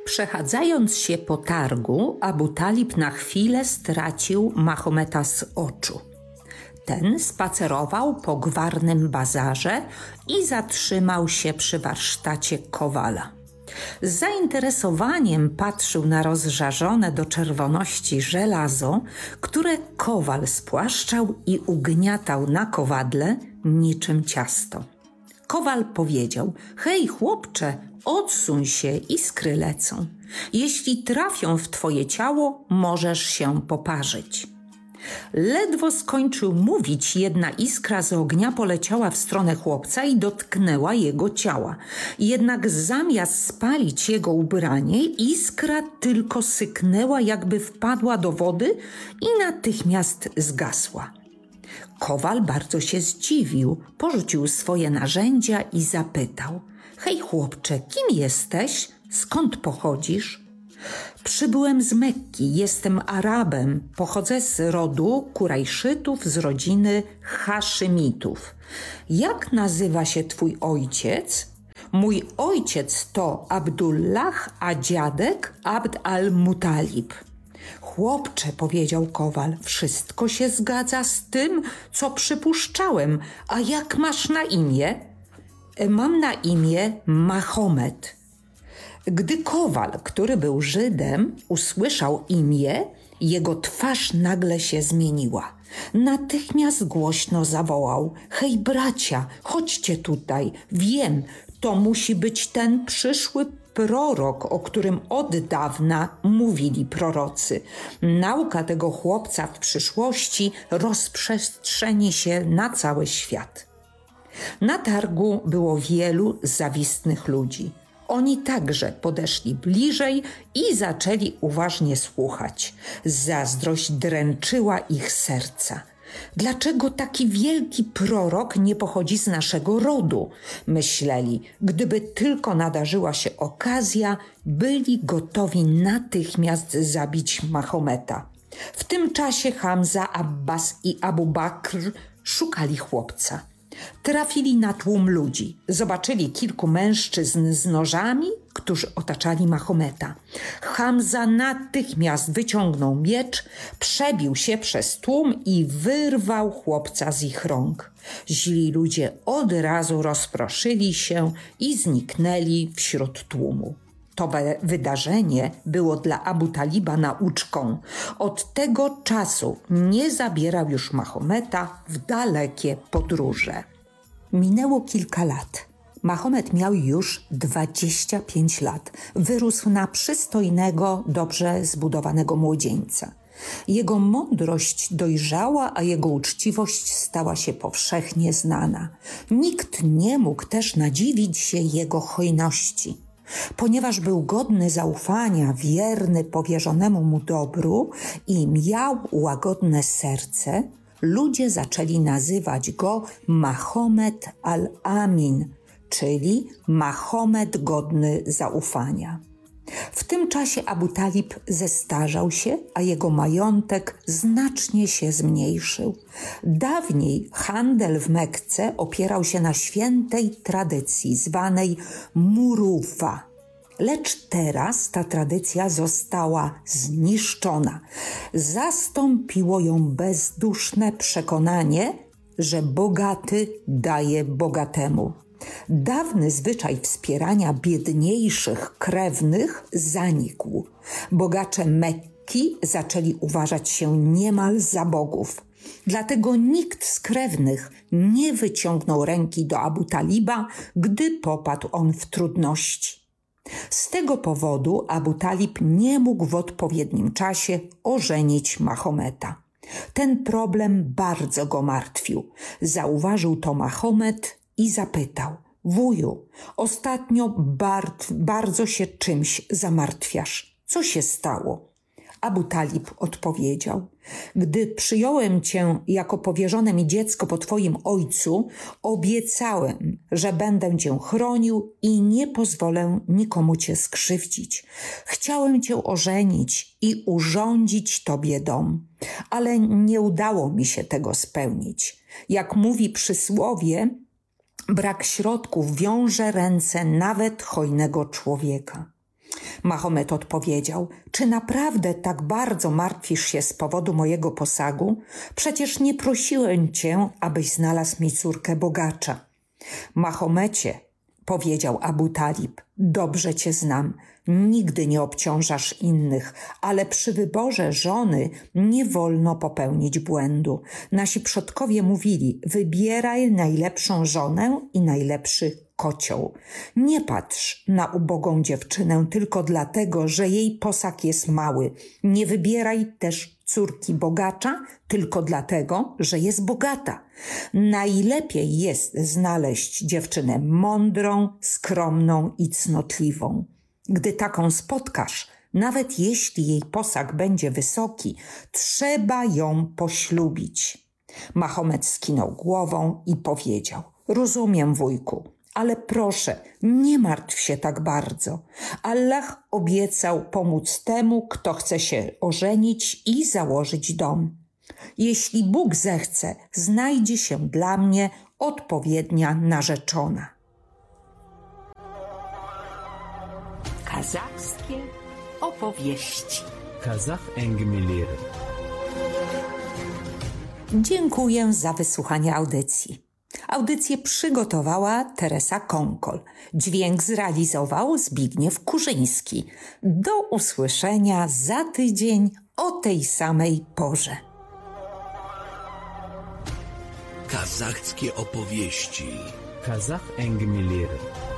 Przechadzając się po targu, Abu Talib na chwilę stracił Mahometa z oczu. Ten spacerował po gwarnym bazarze i zatrzymał się przy warsztacie kowala. Z zainteresowaniem patrzył na rozżarzone do czerwoności żelazo, które kowal spłaszczał i ugniatał na kowadle niczym ciasto. Kowal powiedział: hej chłopcze, odsuń się, iskry lecą. Jeśli trafią w twoje ciało, możesz się poparzyć. Ledwo skończył mówić, jedna iskra z ognia poleciała w stronę chłopca i dotknęła jego ciała. Jednak zamiast spalić jego ubranie, iskra tylko syknęła, jakby wpadła do wody i natychmiast zgasła. Kowal bardzo się zdziwił, porzucił swoje narzędzia i zapytał: hej chłopcze, kim jesteś? Skąd pochodzisz? Przybyłem z Mekki, jestem Arabem, pochodzę z rodu Kurajszytów, z rodziny Haszymitów. Jak nazywa się twój ojciec? Mój ojciec to Abdullah, a dziadek Abd al-Mutalib. Chłopcze, powiedział kowal, wszystko się zgadza z tym, co przypuszczałem. A jak masz na imię? Mam na imię Mahomet. Gdy kowal, który był Żydem, usłyszał imię, jego twarz nagle się zmieniła. Natychmiast głośno zawołał: hej bracia, chodźcie tutaj, wiem, to musi być ten przyszły prorok, o którym od dawna mówili prorocy. Nauka tego chłopca w przyszłości rozprzestrzeni się na cały świat. Na targu było wielu zawistnych ludzi. Oni także podeszli bliżej i zaczęli uważnie słuchać. Zazdrość dręczyła ich serca. Dlaczego taki wielki prorok nie pochodzi z naszego rodu? Myśleli, gdyby tylko nadarzyła się okazja, byli gotowi natychmiast zabić Mahometa. W tym czasie Hamza, Abbas i Abu Bakr szukali chłopca. Trafili na tłum ludzi. Zobaczyli kilku mężczyzn z nożami, którzy otaczali Mahometa. Hamza natychmiast wyciągnął miecz, przebił się przez tłum i wyrwał chłopca z ich rąk. Źli ludzie od razu rozproszyli się i zniknęli wśród tłumu. To wydarzenie było dla Abu Taliba nauczką. Od tego czasu nie zabierał już Mahometa w dalekie podróże. Minęło kilka lat. Mahomet miał już 25 lat. Wyrósł na przystojnego, dobrze zbudowanego młodzieńca. Jego mądrość dojrzała, a jego uczciwość stała się powszechnie znana. Nikt nie mógł też nadziwić się jego hojności. Ponieważ był godny zaufania, wierny powierzonemu mu dobru i miał łagodne serce, ludzie zaczęli nazywać go Mahomet al-Amin, czyli Mahomet godny zaufania. W tym czasie Abu Talib zestarzał się, a jego majątek znacznie się zmniejszył. Dawniej handel w Mekce opierał się na świętej tradycji zwanej muruwa. Lecz teraz ta tradycja została zniszczona. Zastąpiło ją bezduszne przekonanie, że bogaty daje bogatemu. Dawny zwyczaj wspierania biedniejszych krewnych zanikł. Bogacze Mekki zaczęli uważać się niemal za bogów. Dlatego nikt z krewnych nie wyciągnął ręki do Abu Taliba, gdy popadł on w trudności. Z tego powodu Abu Talib nie mógł w odpowiednim czasie ożenić Mahometa. Ten problem bardzo go martwił. Zauważył to Mahomet i zapytał: wuju, ostatnio bardzo się czymś zamartwiasz. Co się stało? Abu Talib odpowiedział: gdy przyjąłem cię jako powierzone mi dziecko po twoim ojcu, obiecałem, że będę cię chronił i nie pozwolę nikomu cię skrzywdzić. Chciałem cię ożenić i urządzić tobie dom, ale nie udało mi się tego spełnić. Jak mówi przysłowie, brak środków wiąże ręce nawet hojnego człowieka. Mahomet odpowiedział: czy naprawdę tak bardzo martwisz się z powodu mojego posagu? Przecież nie prosiłem cię, abyś znalazł mi córkę bogacza. Mahomecie, powiedział Abu Talib, dobrze cię znam, nigdy nie obciążasz innych, ale przy wyborze żony nie wolno popełnić błędu. Nasi przodkowie mówili: wybieraj najlepszą żonę i najlepszy kocioł. Nie patrz na ubogą dziewczynę tylko dlatego, że jej posag jest mały. Nie wybieraj też córki bogacza tylko dlatego, że jest bogata. Najlepiej jest znaleźć dziewczynę mądrą, skromną i cnotliwą. Gdy taką spotkasz, nawet jeśli jej posag będzie wysoki, trzeba ją poślubić. Mahomet skinął głową i powiedział: rozumiem, wujku, ale proszę, nie martw się tak bardzo. Allah obiecał pomóc temu, kto chce się ożenić i założyć dom. Jeśli Bóg zechce, znajdzie się dla mnie odpowiednia narzeczona. Kazachskie opowieści. Kazakh әңгімелері. Dziękuję za wysłuchanie audycji. Audycję przygotowała Teresa Konkol. Dźwięk zrealizował Zbigniew Kurzyński. Do usłyszenia za tydzień o tej samej porze. Kazachskie opowieści. Kazakh әңгімелері.